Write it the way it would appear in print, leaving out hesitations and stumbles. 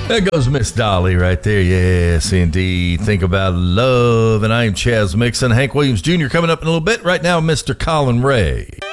There goes Miss Dolly right there. Yes, indeed. Think about love. And I am Chaz Mixon. Hank Williams Jr. coming up in a little bit. Right now, Mr. Colin Ray.